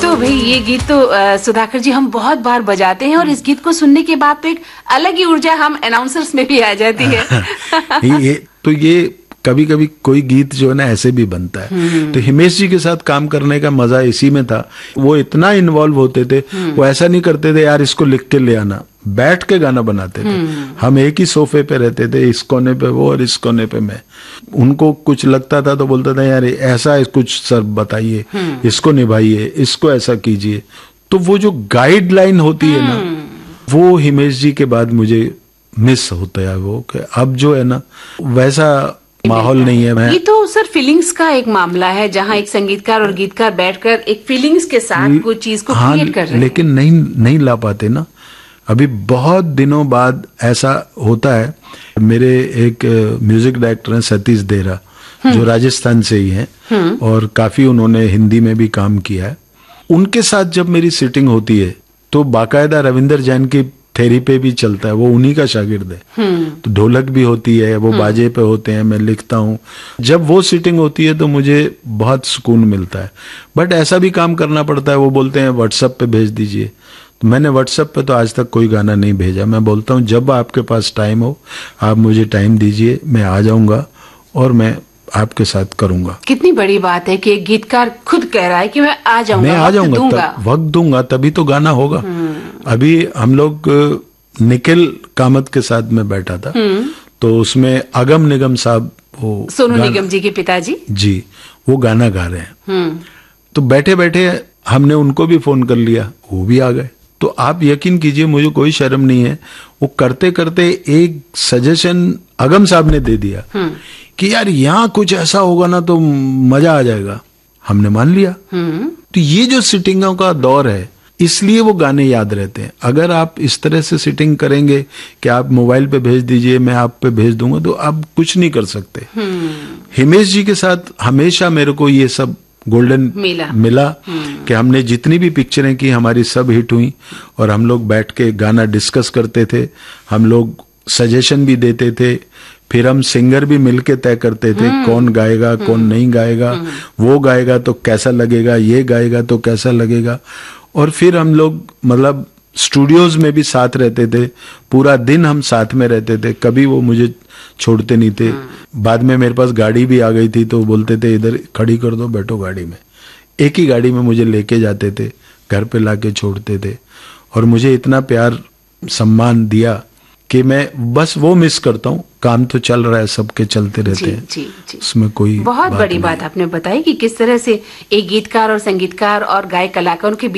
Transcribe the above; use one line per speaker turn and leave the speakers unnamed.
तो भाई ये गीत तो सुधाकर जी हम बहुत बार बजाते हैं और इस गीत को सुनने के बाद तो एक अलग ही ऊर्जा हम अनाउंसर्स में भी आ जाती है।
ये कभी कभी कोई गीत जो है ना ऐसे भी बनता है। तो हिमेश जी के साथ काम करने का मजा इसी में था। वो इतना इन्वॉल्व होते थे, वो ऐसा नहीं करते थे यार इसको लिख के ले आना, बैठ के गाना बनाते थे। हम एक ही सोफे पे रहते थे, इस कोने पे वो और इस कोने पे मैं। उनको कुछ लगता था तो बोलता था यार ऐसा कुछ सर बताइए, इसको निभाइए, इसको ऐसा कीजिए। तो वो जो गाइडलाइन होती है ना, वो हिमेश जी के बाद मुझे मिस होता है। वो कि अब जो है ना वैसा माहौल नहीं है।
ये तो सर फीलिंग्स का एक मामला है, जहाँ एक संगीतकार और गीतकार बैठकर एक फीलिंग्स के साथ कोई चीज को क्रिएट कर रहे हैं।
लेकिन नहीं ला पाते ना। अभी बहुत दिनों बाद ऐसा होता है। मेरे एक म्यूजिक डायरेक्टर हैं सतीश देरा, जो राजस्थान से ही हैं और काफी उन्होंने हिंदी में भी काम किया है। उनके साथ जब मेरी सिटिंग होती है तो बाकायदा रविंदर जैन की थेरी पे भी चलता है। वो उन्हीं का शागिर्द है। तो ढोलक भी होती है, वो बाजे पे होते हैं, मैं लिखता हूँ। जब वो सिटिंग होती है तो मुझे बहुत सुकून मिलता है। बट ऐसा भी काम करना पड़ता है। वो बोलते हैं व्हाट्सएप पे भेज दीजिए। तो मैंने व्हाट्सएप पे तो आज तक कोई गाना नहीं भेजा। मैं बोलता हूँ जब आपके पास टाइम हो आप मुझे टाइम दीजिए, मैं आ जाऊंगा और मैं आपके साथ करूंगा।
कितनी बड़ी बात है कि एक गीतकार खुद कह रहा है कि मैं आ जाऊंगा,
वक्त दूंगा तभी तो गाना होगा। अभी हम लोग निखिल कामत के साथ में बैठा था, तो उसमें अगम निगम साहब, वो
सोनू निगम जी के पिताजी जी,
वो गाना गा रहे हैं। तो बैठे बैठे हमने उनको भी फोन कर लिया, वो भी आ गए। तो आप यकीन कीजिए, मुझे कोई शर्म नहीं है। वो करते करते एक सजेशन अगम साहब ने दे दिया कि यार यहाँ कुछ ऐसा होगा ना तो मजा आ जाएगा। हमने मान लिया। तो ये जो सिटिंगों का दौर है, इसलिए वो गाने याद रहते हैं। अगर आप इस तरह से सिटिंग करेंगे कि आप मोबाइल पे भेज दीजिए, मैं आप पे भेज दूंगा, तो आप कुछ नहीं कर सकते। हिमेश जी के साथ हमेशा मेरे को ये सब गोल्डन मिला कि हमने जितनी भी पिक्चरें की हमारी सब हिट हुई और हम लोग बैठ के गाना डिस्कस करते थे। हम लोग सजेशन भी देते थे। फिर हम सिंगर भी मिलके तय करते थे कौन गाएगा, कौन नहीं गाएगा। वो गाएगा तो कैसा लगेगा, ये गाएगा तो कैसा लगेगा। और फिर हम लोग मतलब स्टूडियोज में भी साथ रहते थे। पूरा दिन हम साथ में रहते थे, कभी वो मुझे छोड़ते नहीं थे। बाद में मेरे पास गाड़ी भी आ गई थी तो बोलते थे इधर खड़ी कर दो, बैठो गाड़ी में। एक ही गाड़ी में मुझे लेके जाते थे, घर पे लाके छोड़ते थे। और मुझे इतना प्यार सम्मान दिया कि मैं बस वो मिस करता हूँ। काम तो चल रहा है, सबके चलते रहते हैं।
जी।
उसमें कोई
बहुत बड़ी बात आपने बताई कि किस तरह से एक गीतकार और संगीतकार और गायक कलाकार के